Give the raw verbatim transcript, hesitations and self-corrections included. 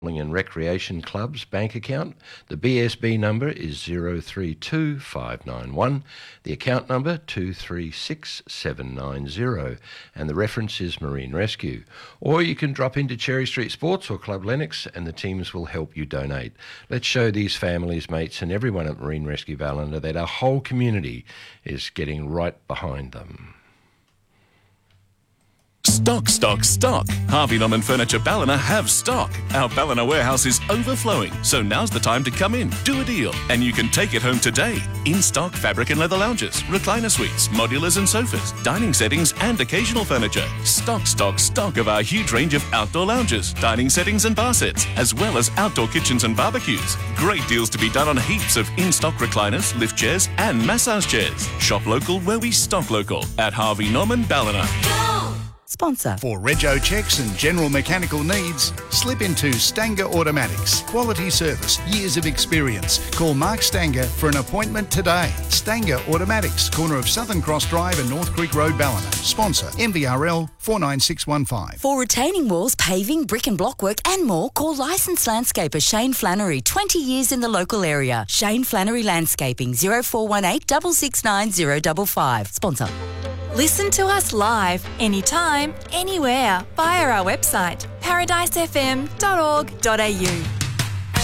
and Recreation Club's bank account. The B S B number is zero three two five nine one, the account number two three six seven nine zero, and the reference is Marine Rescue. Or you can drop into Cherry Street Sports or Club Lennox and the teams will help you donate. Let's show these families, mates and everyone at Marine Rescue Ballina that our whole community is getting right behind them. Stock, stock, stock. Harvey Norman Furniture Ballina have stock. Our Ballina warehouse is overflowing, so now's the time to come in, do a deal, and you can take it home today. In stock fabric and leather lounges, recliner suites, modulars and sofas, dining settings and occasional furniture. Stock, stock, stock of our huge range of outdoor lounges, dining settings and bar sets, as well as outdoor kitchens and barbecues. Great deals to be done on heaps of in-stock recliners, lift chairs and massage chairs. Shop local where we stock local at Harvey Norman Ballina. Sponsor. For rego checks and general mechanical needs, slip into Stanger Automatics. Quality service, years of experience. Call Mark Stanger for an appointment today. Stanger Automatics, corner of Southern Cross Drive and North Creek Road, Ballina. Sponsor M V R L four nine six one five. For retaining walls, paving, brick and block work and more, call licensed landscaper Shane Flannery, twenty years in the local area. Shane Flannery Landscaping, zero four one eight six six nine zero five five. Sponsor. Listen to us live, anytime, anywhere, via our website, paradise f m dot org dot a u.